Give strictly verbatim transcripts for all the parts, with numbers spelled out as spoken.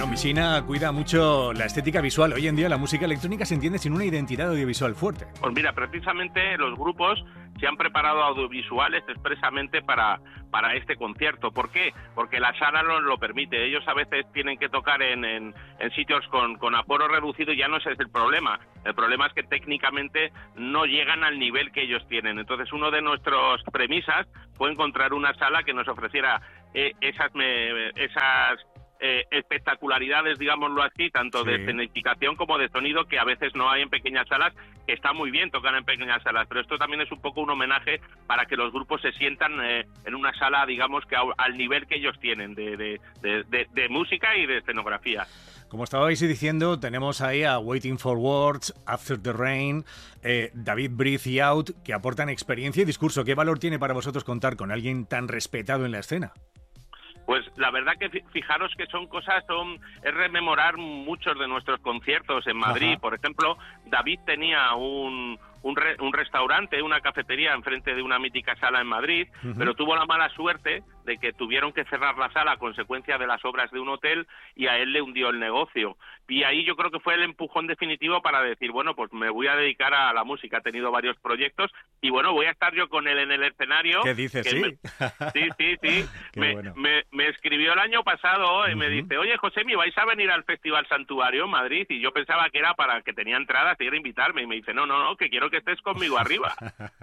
Bueno, Messina cuida mucho la estética visual. Hoy en día la música electrónica se entiende sin una identidad audiovisual fuerte. Pues mira, precisamente los grupos se han preparado audiovisuales expresamente para, para este concierto. ¿Por qué? Porque la sala no lo permite. Ellos a veces tienen que tocar en, en, en sitios con, con aforo reducido y ya no ese es el problema. El problema es que técnicamente no llegan al nivel que ellos tienen. Entonces, uno de nuestros premisas fue encontrar una sala que nos ofreciera eh, esas, me, esas eh, espectacularidades, digámoslo así, tanto sí. de escenificación como de sonido, que a veces no hay en pequeñas salas, que está muy bien tocar en pequeñas salas, pero esto también es un poco un homenaje para que los grupos se sientan eh, en una sala, digamos, que a, al nivel que ellos tienen de, de, de, de, de música y de escenografía. Como estabais diciendo, tenemos ahí a Waiting for Words, After the Rain, eh, David Breathe y Out, que aportan experiencia y discurso. ¿Qué valor tiene para vosotros contar con alguien tan respetado en la escena? Pues la verdad que fijaros que son cosas, son es rememorar muchos de nuestros conciertos en Madrid. Ajá. Por ejemplo, David tenía un... Un, re, un restaurante, una cafetería enfrente de una mítica sala en Madrid, uh-huh. pero tuvo la mala suerte de que tuvieron que cerrar la sala a consecuencia de las obras de un hotel y a él le hundió el negocio. Y ahí yo creo que fue el empujón definitivo para decir, bueno, pues me voy a dedicar a la música. Ha tenido varios proyectos y bueno, voy a estar yo con él en el escenario. ¿Qué dices? Sí. Me, sí, sí, sí. me, bueno. me, me escribió el año pasado y uh-huh. me dice, oye, Josemi, ¿vais a venir al Festival Santuario en Madrid? Y yo pensaba que era para que tenía entradas y era invitarme. Y me dice, no, no, no, que quiero que estés conmigo arriba.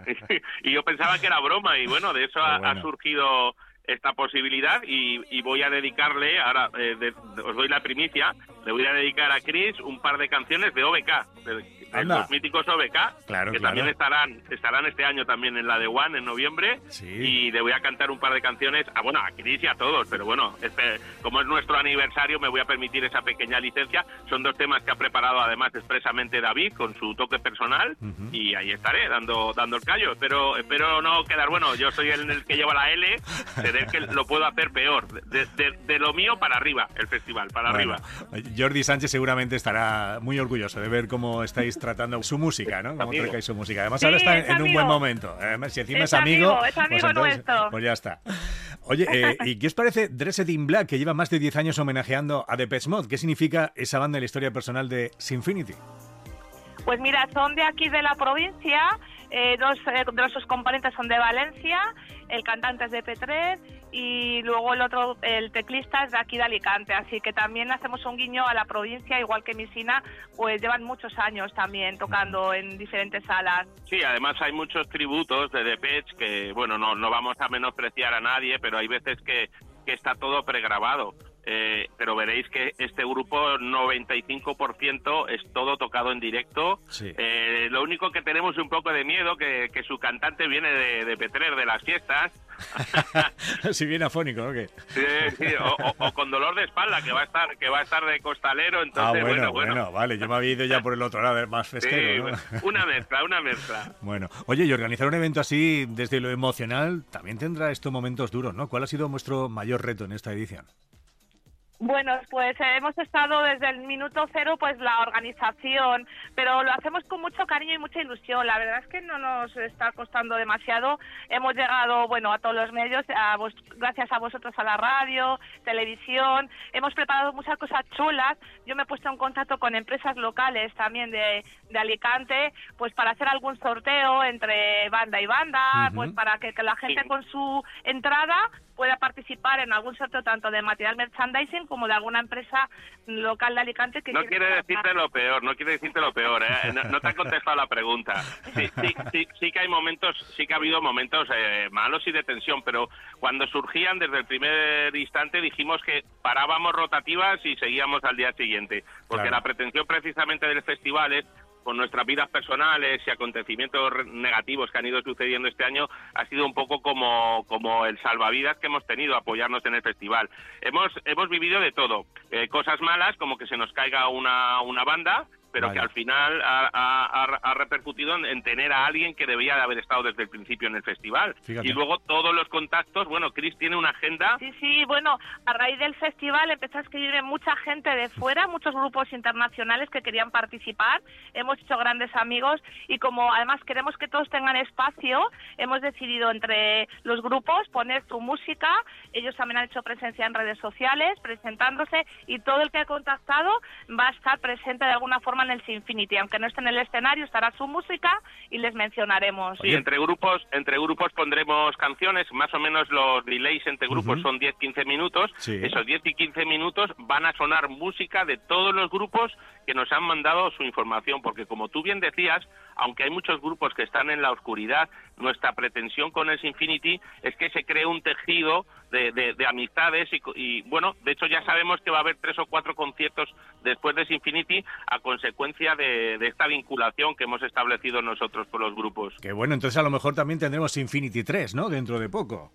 Y yo pensaba que era broma y bueno, de eso ha, bueno. ha surgido esta posibilidad y, y voy a dedicarle, ahora eh, de, de, os doy la primicia, le voy a dedicar a Chris un par de canciones de O B K, de, de los míticos O B K, claro, que claro. también estarán estarán este año también en la de One en noviembre, sí. y le voy a cantar un par de canciones, a, bueno, a Chris y a todos, pero bueno, este, como es nuestro aniversario me voy a permitir esa pequeña licencia. Son dos temas que ha preparado además expresamente David con su toque personal, uh-huh. y ahí estaré dando dando el callo. Pero espero no quedar, bueno, yo soy el, el que lleva la L, seré el que lo puedo hacer peor, de, de, de lo mío para arriba, el festival, para bueno, arriba. Jordi Sánchez seguramente estará muy orgulloso de ver cómo estáis tratando su música, ¿no? Cómo tocáis su música. Además, sí, ahora está en amigo. un buen momento. Además, si encima es, es amigo, amigo, es amigo pues, entonces, nuestro. Pues ya está. Oye, eh, ¿y qué os parece Dressed in Black, que lleva más de diez años homenajeando a Depeche Mode? ¿Qué significa esa banda en la historia personal de Sinfinity? Pues mira, son de aquí de la provincia, eh, dos eh, de sus componentes son de Valencia, el cantante es de Petrer y luego el otro, el teclista, es de aquí de Alicante, así que también hacemos un guiño a la provincia, igual que Messina, pues llevan muchos años también tocando en diferentes salas. Sí, además hay muchos tributos de Depeche que, bueno, no, no vamos a menospreciar a nadie, pero hay veces que, que está todo pregrabado. Eh, pero veréis que este grupo noventa y cinco por ciento es todo tocado en directo. Sí. Eh, lo único que tenemos un poco de miedo que, que su cantante viene de, de Petrer, de las fiestas. Si viene afónico, ¿no? ¿Qué? Sí, sí, o, o, o con dolor de espalda, que va a estar que va a estar de costalero. Entonces, ah, bueno, bueno, bueno, bueno, vale, yo me había ido ya por el otro lado, más festero, sí, ¿no? Una mezcla, una mezcla. Bueno, oye, y organizar un evento así desde lo emocional también tendrá estos momentos duros, ¿no? ¿Cuál ha sido vuestro mayor reto en esta edición? Bueno, pues eh, hemos estado desde el minuto cero, pues la organización, pero lo hacemos con mucho cariño y mucha ilusión. La verdad es que no nos está costando demasiado. Hemos llegado, bueno, a todos los medios, a vos, gracias a vosotros, a la radio, televisión. Hemos preparado muchas cosas chulas. Yo me he puesto en contacto con empresas locales también de, de Alicante, pues para hacer algún sorteo entre banda y banda, uh-huh. pues para que, que la gente con su entrada pueda participar en algún sorteo tanto de material merchandising como de alguna empresa local de Alicante que no quiere decirte lo peor, no quiere decirte lo peor, ¿eh? no, no te ha contestado la pregunta. Sí, sí, sí, sí que hay momentos, sí que ha habido momentos eh, malos y de tensión, pero cuando surgían desde el primer instante dijimos que parábamos rotativas y seguíamos al día siguiente, porque claro. La pretensión precisamente del festival es, con nuestras vidas personales y acontecimientos negativos que han ido sucediendo este año, ha sido un poco como, como el salvavidas que hemos tenido, apoyarnos en el festival. Hemos hemos vivido de todo, eh, cosas malas como que se nos caiga una, una banda, pero vale. que al final ha, ha, ha repercutido en, en tener a alguien que debía de haber estado desde el principio en el festival. Fíjate. Y luego todos los contactos, bueno, Cris tiene una agenda. Sí, sí, bueno, a raíz del festival empezó a escribirme mucha gente de fuera, muchos grupos internacionales que querían participar, hemos hecho grandes amigos y como además queremos que todos tengan espacio, hemos decidido entre los grupos poner tu música, ellos también han hecho presencia en redes sociales, presentándose y todo el que ha contactado va a estar presente de alguna forma en el Sinfinity, aunque no esté en el escenario, estará su música y les mencionaremos. Sí, entre grupos, entre grupos pondremos canciones, más o menos los delays entre grupos uh-huh. son diez a quince minutos, sí. esos diez y quince minutos van a sonar música de todos los grupos que nos han mandado su información, porque como tú bien decías, aunque hay muchos grupos que están en la oscuridad, nuestra pretensión con el Sinfinity es que se cree un tejido de, de, de amistades y, y, bueno, de hecho ya sabemos que va a haber tres o cuatro conciertos después de Sinfinity a consecuencia de, de esta vinculación que hemos establecido nosotros con los grupos. Que bueno, entonces a lo mejor también tendremos Sinfinity tres, ¿no? Dentro de poco.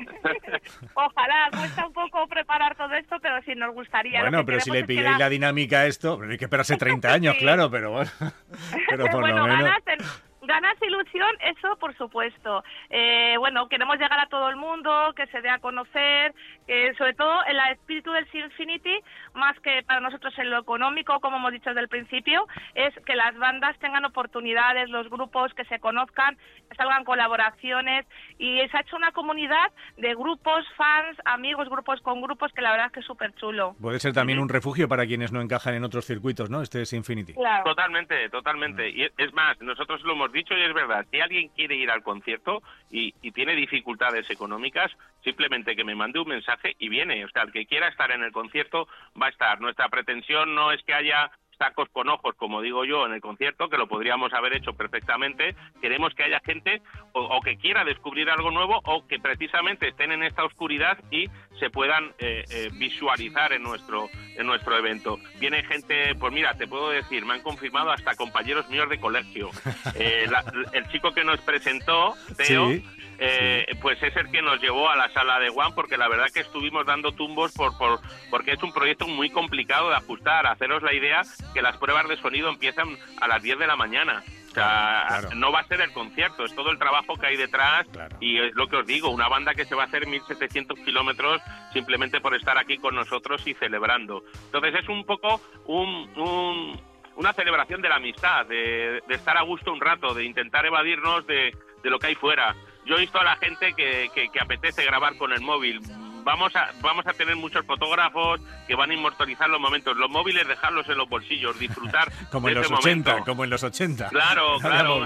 Ojalá, cuesta un poco preparar todo esto, pero sí nos gustaría. Bueno, pero si le pilláis la... la dinámica a esto, hay que esperarse treinta años, sí. claro, pero bueno. Pero por bueno, lo menos... ganas en... Ganas ilusión, eso por supuesto. Eh, bueno, queremos llegar a todo el mundo, que se dé a conocer, que sobre todo el espíritu del Sinfinity, más que para nosotros en lo económico, como hemos dicho desde el principio, es que las bandas tengan oportunidades, los grupos que se conozcan, que salgan colaboraciones y se ha hecho una comunidad de grupos, fans, amigos, grupos con grupos, que la verdad es que es súper chulo. Puede ser también un refugio para quienes no encajan en otros circuitos, ¿no? Este Sinfinity. Claro. Totalmente, totalmente. Y es más, nosotros lo hemos dicho y es verdad, si alguien quiere ir al concierto y, y tiene dificultades económicas, simplemente que me mande un mensaje y viene. O sea, el que quiera estar en el concierto va a estar. Nuestra pretensión no es que haya sacos con ojos, como digo yo, en el concierto, que lo podríamos haber hecho perfectamente. Queremos que haya gente o, o que quiera descubrir algo nuevo o que precisamente estén en esta oscuridad y se puedan eh, eh, visualizar en nuestro en nuestro evento. Viene gente, pues mira, te puedo decir, me han confirmado hasta compañeros míos de colegio. Eh, la, el chico que nos presentó, Teo, sí. Eh, sí. pues es el que nos llevó a la sala de One, porque la verdad que estuvimos dando tumbos por, por porque es un proyecto muy complicado de ajustar. Haceros la idea que las pruebas de sonido empiezan a las diez de la mañana. O sea, claro. no va a ser el concierto, es todo el trabajo que hay detrás, claro. y es lo que os digo, una banda que se va a hacer mil setecientos kilómetros simplemente por estar aquí con nosotros y celebrando. Entonces es un poco un... un una celebración de la amistad, de, de estar a gusto un rato, de intentar evadirnos de, de lo que hay fuera. Yo he visto a la gente que, que, que apetece grabar con el móvil. Vamos a vamos a tener muchos fotógrafos que van a inmortalizar los momentos. Los móviles, dejarlos en los bolsillos, disfrutar como de en los ese ochenta, momento. como en los ochenta. Claro, claro.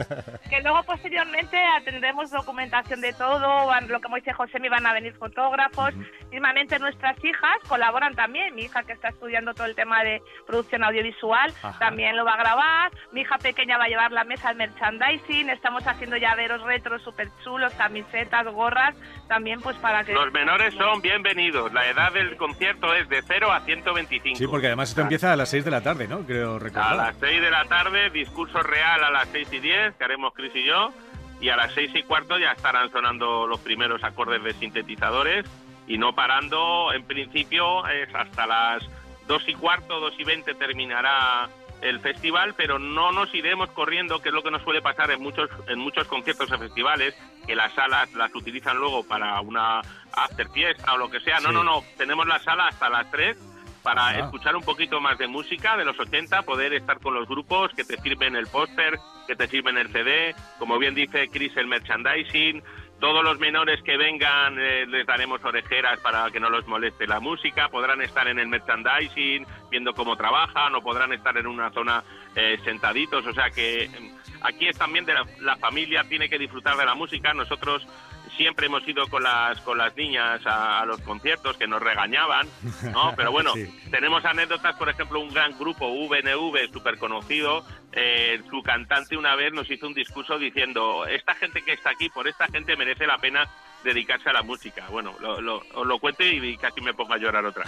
Que luego posteriormente tendremos documentación de todo, van, lo que me dice José, me van a venir fotógrafos. Uh-huh. Mismamente nuestras hijas colaboran también. Mi hija, que está estudiando todo el tema de producción audiovisual, Ajá. también lo va a grabar. Mi hija pequeña va a llevar la mesa al merchandising. Estamos haciendo llaveros retros súper chulos, camisetas, gorras, también pues para que... Los menores son bienvenidos. La edad del concierto es de cero a ciento veinticinco. Sí, porque además esto empieza a las seis de la tarde, ¿no? Creo recordar. A las seis de la tarde, discurso real a las seis y diez, que haremos Cris y yo, y a las seis y cuarto ya estarán sonando los primeros acordes de sintetizadores, y no parando, en principio, es hasta las dos y cuarto, dos y veinte terminará el festival, pero no nos iremos corriendo, que es lo que nos suele pasar en muchos en muchos conciertos o festivales, que las salas las utilizan luego para una after fiesta o lo que sea. No, sí. no, no, tenemos la sala hasta las tres para ah. escuchar un poquito más de música de los ochenta, poder estar con los grupos, que te sirven el póster, que te sirven el C D, como bien dice Cris, el merchandising. Todos los menores que vengan eh, les daremos orejeras para que no los moleste la música, podrán estar en el merchandising viendo cómo trabajan o podrán estar en una zona eh, sentaditos, o sea que eh, aquí es también de la, la familia tiene que disfrutar de la música. Nosotros siempre hemos ido con las con las niñas a, a los conciertos, que nos regañaban, ¿no? Pero bueno, sí. tenemos anécdotas, por ejemplo, un gran grupo, V N V, súper conocido, eh, su cantante una vez nos hizo un discurso diciendo, esta gente que está aquí, por esta gente merece la pena dedicarse a la música. Bueno, lo, lo, os lo cuento y casi me pongo a llorar otra.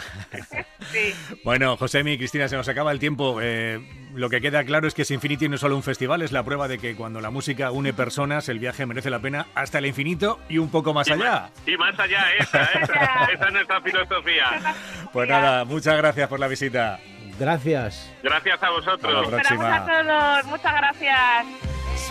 Sí. Bueno, Josemi y Cristina, se nos acaba el tiempo. Eh, lo que queda claro es que Sinfinity no es solo un festival, es la prueba de que cuando la música une personas, el viaje merece la pena hasta el infinito y un poco más y allá. Más, y más allá, esa, esa, esa es nuestra filosofía. Pues nada, muchas gracias por la visita. Gracias. Gracias a vosotros. Hasta la próxima. Esperamos a todos. Muchas gracias.